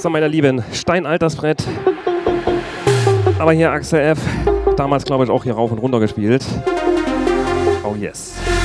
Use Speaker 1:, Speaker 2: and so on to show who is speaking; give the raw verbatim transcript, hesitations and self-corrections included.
Speaker 1: Orchester meiner Lieben. Steinaltersbrett. Aber hier Axel F. Damals, glaube ich, auch hier rauf und runter gespielt. Oh yes.